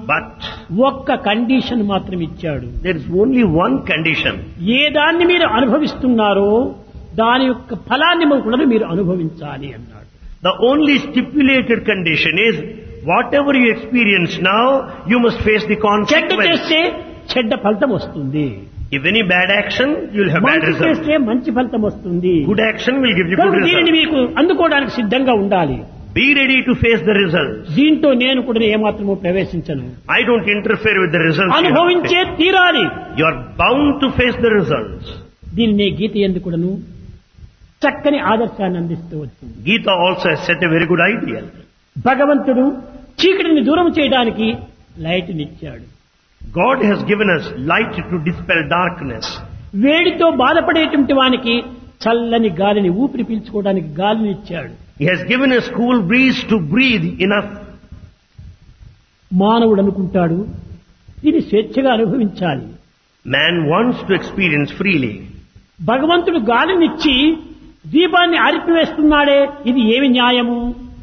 But ఒక్క condition మాత్రం ఇచ్చాడు. there is only one condition. ఏ దాన్ని మీరు అనుభవిస్తున్నారో దాని యొక్క ఫలాన్ని కూడా మీరు అనుభవించాలి అన్నాడు. The only stipulated condition is whatever you experience now, you must face the చెడ్డ consequence. చేస్తే చెడ్డ ఫలితం వస్తుంది, If any bad action, you will have bad మంచి result. చేస్తే మంచి ఫలితం వస్తుంది. Good action will give you good కనుక దీనిని result. మీకు అందుకోవడానికి సిద్ధంగా ఉండాలి. Be ready to face the results. దీంతో నేను కూడా ఏమాత్రమూ ప్రవేశించను. I don't interfere with the results. You have to అనుభవించే face. తీరాలి. You are bound to face the results. దీనినే గీత ఎందుకును చక్కని ఆదర్శాన్ని అందిస్తూ వచ్చింది. Gita also has set a very good idea. భగవంతుడు చీకటిని దూరం చేయడానికి light నిచ్చాడు. God has given us light to dispel darkness. వేడితో బాధపడేటువంటి వానికి చల్లని గాలిని ఊపిరి పీల్చుకోవడానికి గాలిని ఇచ్చాడు. He has given us cool breeze to breathe enough. మానవుడు అనుకుంటాడు ఇది స్వేచ్ఛగా అనుభవించాలి. Man wants to experience freely. భగవంతుడు గాలినిచ్చి దీపాన్ని ఆరిపివేస్తున్నాడే, ఇది ఏమి న్యాయము?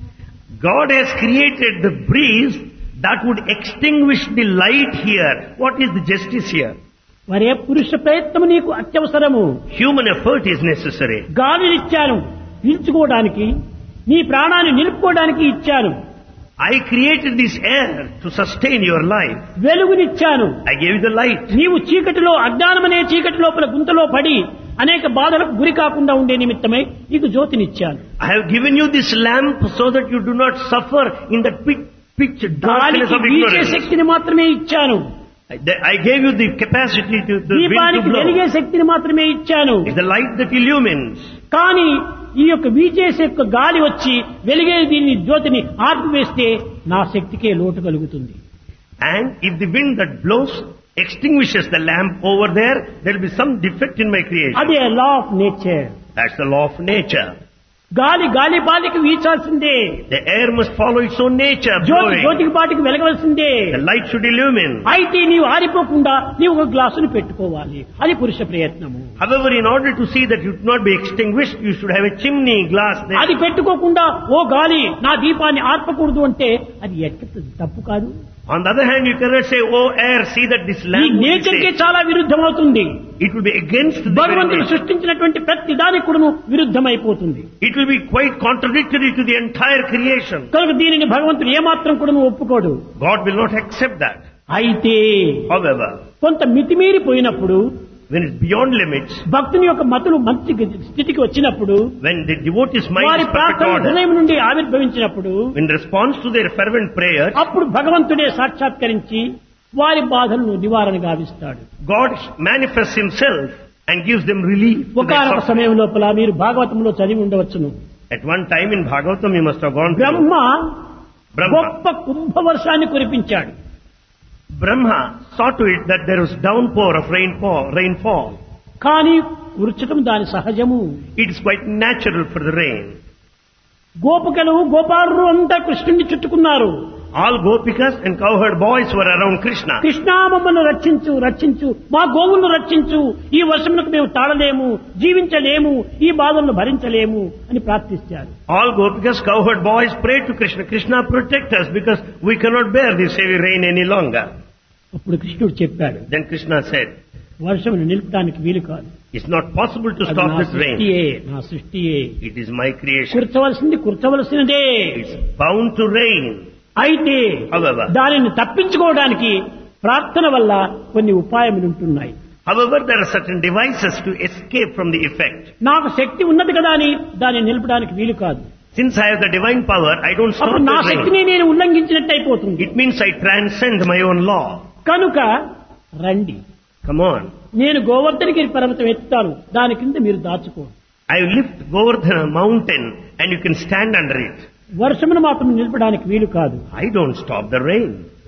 God has created the breeze that would extinguish the light here. What is the justice here? మరే పురుష ప్రయత్నం నీకు అత్యవసరము. Human effort is necessary. గాలినిచ్చాను పీల్చుకోవడానికి, నీ ప్రాణాన్ని నిలుపుకోవడానికి ఇచ్చాను. I created this air to sustain your life. వెలుగునిచ్చాను. I gave you the light. నీవు చీకటిలో అజ్ఞానమనే చీకటి లోపల గుంతలో పడి అనేక బాధలకు గురి కాకుండా ఉండే నిమిత్తమై నీకు జ్యోతినిచ్చాను. I have given you this lamp so that you do not suffer in the pitch darkness గాలికి of వీచే ignorance. శక్తిని మాత్రమే ఇచ్చాను. I gave you the capacity to the wind to దీపానికి వెలిగే blow. శక్తిని మాత్రమే ఇచ్చాను. It's the light that illumines. కానీ ఈ యొక్క వీచేసే యొక్క గాలి వచ్చి వెలిగే దీన్ని జ్యోతిని ఆర్పివేస్తే నా శక్తికే లోటు కలుగుతుంది. And if the wind that blows extinguishes the lamp over there will be some defect in my creation. అదే law of nature. That's the law of nature. గాలి గాలి బాలికి వీచాల్సిందే, The air must follow its own nature, Jyothi blowing. జ్యోతికి బాటికి వెలగవలసిందే. The light should illumine. అయితే నీవు ఆరిపోకుండా నీవు ఒక గ్లాసును పెట్టుకోవాలి, అది పురుష ప్రయత్నము. However, in order to see that you do not be extinguished, you should have a chimney glass there. అది పెట్టుకోకుండా ఓ గాలి నా దీపాన్ని ఆర్పకూడదు అంటే అది ఎట్లా తప్పు కాదు. On the other hand, you cannot say, oh air, see that this ఈ lamp will be నేచర్కే safe. చాలా విరుద్ధమవుతుంది. It will be against the very భగవంతుడు nature. సృష్టించినటువంటి ప్రతి దానికి కూడాను విరుద్ధమైపోతుంది. It will be quite contradictory to the entire creation. కనుక దీనిని భగవంతుడు ఏమాత్రం కూడాను ఒప్పుకోడు. God will not accept that. అయితే However, కొంత మితిమీరిపోయినప్పుడు, when it's beyond limits, భక్తుని యొక్క మతులు మంచి స్థితికి వచ్చినప్పుడు, when the devotee's mind వారి is perfect ప్రార్థన order, హృదయం నుండి ఆవిర్భవించినప్పుడు in response to their fervent prayer, అప్పుడు భగవంతుడే సాక్షాత్కరించి వారి బాధలను నివారణ గావిస్తాడు. God manifests himself and gives them relief. to their ఒకనొక suffering. సమయం లోపల మీరు భాగవతంలో చదివి ఉండవచ్చును. At one time in Bhagavatam you must have gone Brahma through. గొప్ప కుంభవర్షాన్ని కురిపించాడు. Brahma saw to it that there was downpour of rainfall. కానీ కుర్చటం దాని సహజము. It is quite natural for the rain. గోపికలు గోపాలు అంతా కృష్ణుడిని చుట్టుకున్నారు. All gopikas and cowherd boys were around Krishna. Krishna మమ్మల్ని రక్షించు రక్షించు, మా గోవులను రక్షించు, ఈ వర్షమునకు మేము తాళలేము, జీవించలేము, ఈ బాధలను భరించలేము అని ప్రార్థించారు. All gopikas, cowherd boys prayed to Krishna, Krishna protect us because we cannot bear this heavy rain any longer. అప్పుడు కృష్ణుడు చెప్పాడు, Then Krishna said, వర్షమును నిలుపడానికి వీలు కాదు, it's not possible to అది stop నా this rain. సృష్టియే, నా సృష్టియే, It is my creation. కుర్చవలసింది కుర్చవలసినదే. It's bound to rain. అయితే However, దానిని తప్పించుకోవడానికి ప్రార్థన వల్ల కొన్ని ఉపాయములు ఉంటున్నాయి. however, there are certain devices to escape from the effect. నాకు శక్తి ఉన్నది కదా అని దాన్ని నిలపడానికి వీలు కాదు. Since I have the divine power, I don't stop అప్పుడు నా the rain. శక్తిని నేను ఉల్లంఘించినట్టు అయిపోతుంది. It means I transcend my own law. కనుక రండి, Come on. నేను గోవర్ధనగిరి పర్వతం ఎత్తుతాను, దాని కింద మీరు దాచుకోండి. I will lift Govardhana mountain and you can stand under it. వర్షమును మాత్రం నిలపడానికి వీలు కాదు. I don't stop the rain.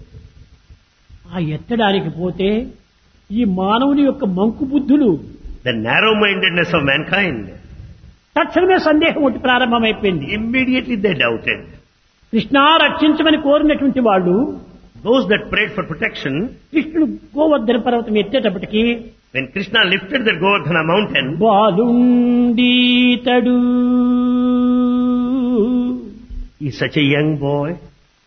ఆ ఎత్తడానికి పోతే ఈ మానవుని యొక్క మంకు బుద్ధులు, The narrow-mindedness of mankind. తక్షణమే సందేహం ఒకటి ప్రారంభమైపోయింది. Immediately they doubted. కృష్ణ రక్షించమని కోరినటువంటి వాళ్ళు Those that prayed for protection, కృష్ణుడు గోవర్ధన పర్వతం ఎత్తేటప్పటికి when Krishna lifted the Govardhana mountain, బాలుండీతడు he's such a young boy.